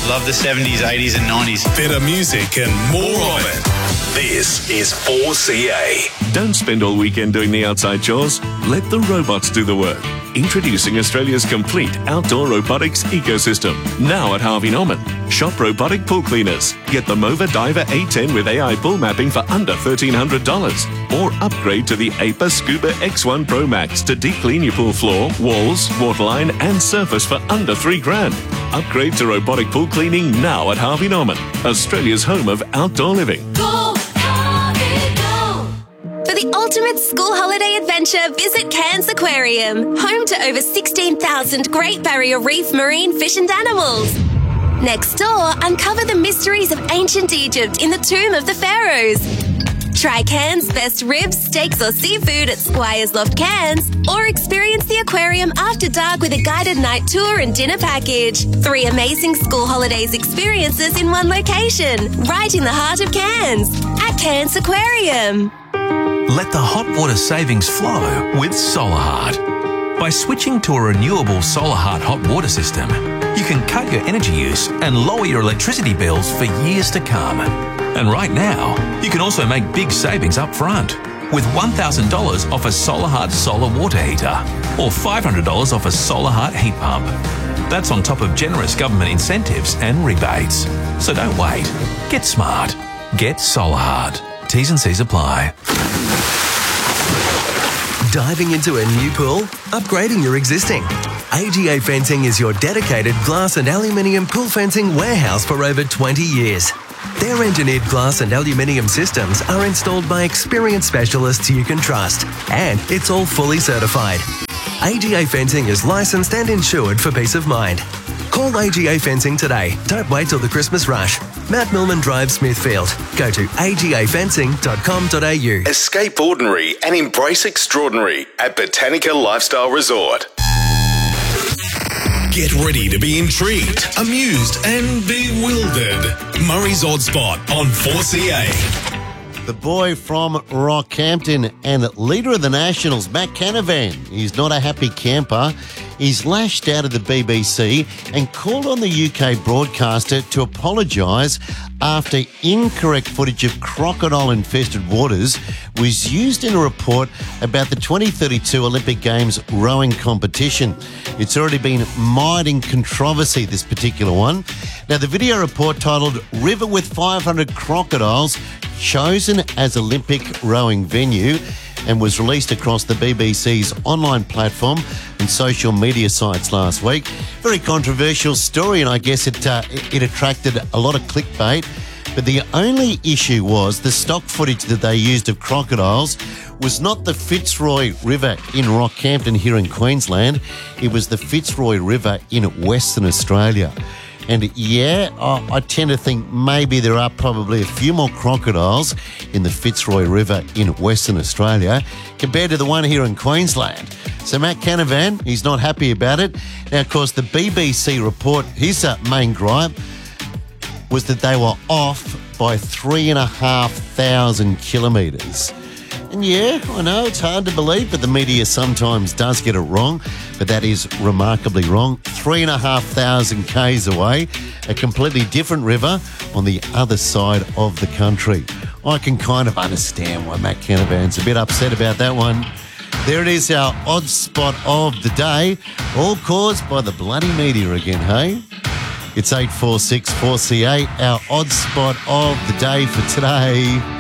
Love the 70s, 80s and 90s. Better music and more of it. This is 4CA. Don't spend all weekend doing the outside chores. Let the robots do the work. Introducing Australia's complete outdoor robotics ecosystem. Now at Harvey Norman. Shop robotic pool cleaners. Get the Mova Diver A10 with AI pool mapping for under $1,300. Or upgrade to the APA Scuba X1 Pro Max to deep clean your pool floor, walls, waterline and surface for under $3,000. Upgrade to robotic pool cleaning now at Harvey Norman, Australia's home of outdoor living. Go, Harvey, go! For the ultimate school holiday adventure, visit Cairns Aquarium, home to over 16,000 Great Barrier Reef marine fish and animals. Next door, uncover the mysteries of ancient Egypt in the Tomb of the Pharaohs. Try Cairns' best ribs, steaks or seafood at Squire's Loft Cairns, or experience the aquarium after dark with a guided night tour and dinner package. 3 amazing school holidays experiences in one location, right in the heart of Cairns, at Cairns Aquarium. Let the hot water savings flow with SolarHeart. By switching to a renewable SolarHeart hot water system, you can cut your energy use and lower your electricity bills for years to come. And right now, you can also make big savings up front with $1,000 off a SolarHeart solar water heater or $500 off a SolarHeart heat pump. That's on top of generous government incentives and rebates. So don't wait. Get smart. Get SolarHeart. T's and C's apply. Diving into a new pool? Upgrading your existing? AGA Fencing is your dedicated glass and aluminium pool fencing warehouse for over 20 years. Their engineered glass and aluminium systems are installed by experienced specialists you can trust, and it's all fully certified. AGA Fencing is licensed and insured for peace of mind. Call AGA Fencing today. Don't wait till the Christmas rush. Mount Milman Drive, Smithfield. Go to agafencing.com.au. Escape ordinary and embrace extraordinary at Botanica Lifestyle Resort. Get ready to be intrigued, amused and bewildered. Murray's Odd Spot on 4CA. The boy from Rockhampton and leader of the Nationals, Matt Canavan. He's not a happy camper. He's lashed out at the BBC and called on the UK broadcaster to apologise after incorrect footage of crocodile-infested waters was used in a report about the 2032 Olympic Games rowing competition. It's already been mired in controversy, this particular one. Now, the video report titled River with 500 Crocodiles Chosen as Olympic Rowing Venue and was released across the BBC's online platform and social media sites last week. Very controversial story, and I guess it attracted a lot of clickbait. But the only issue was the stock footage that they used of crocodiles was not the Fitzroy River in Rockhampton here in Queensland. It was the Fitzroy River in Western Australia. And yeah, I tend to think maybe there are probably a few more crocodiles in the Fitzroy River in Western Australia compared to the one here in Queensland. So Matt Canavan, he's not happy about it. Now, of course, the BBC report, his main gripe was that they were off by 3,500 kilometres. And yeah, I know it's hard to believe, but the media sometimes does get it wrong. But that is remarkably wrong. 3,500 k's away, a completely different river on the other side of the country. I can kind of understand why Matt Canavan's a bit upset about that one. There it is, our odd spot of the day, all caused by the bloody media again, hey? It's 846 4CA, our odd spot of the day for today.